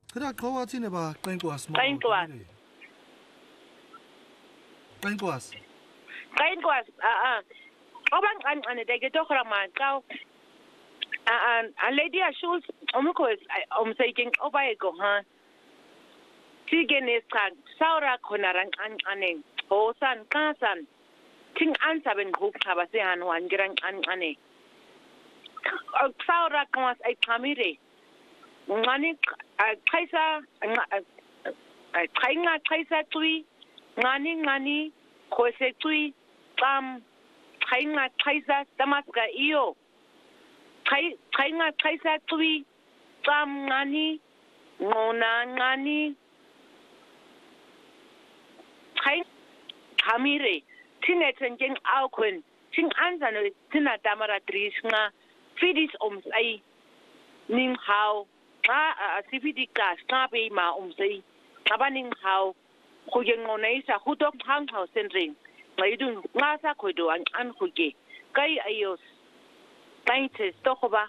Kada kawa tine ba kain kuas Oban an de geto khraman kaw an lady ashul omukos saying obaego ha Tigene kan saura konaran an hosan kasan ting ansa ben group kabase han wan giran an saura kwas ay kamire ngani kaisa kaisa tui ngani kose tui kaisa tamaska iyo kaisa tui ngani ngona ngani kamire tineten jeng aukwen ting anzano tina damara drishna fidis ai ning how sifidi gas be ma sai abaning how kujeng ngonaisa hudok hang house senring ngaidun ngasa kodo an huge kai ayos kaintes tokoba